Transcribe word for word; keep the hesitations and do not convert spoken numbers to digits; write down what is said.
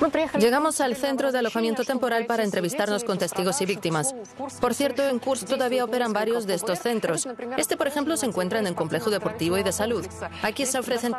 Llegamos al centro de alojamiento temporal para entrevistarnos con testigos y víctimas. Por cierto, en Kursk todavía operan varios de estos centros. Este, por ejemplo, se encuentra en el complejo deportivo y de salud. Aquí se ofrecen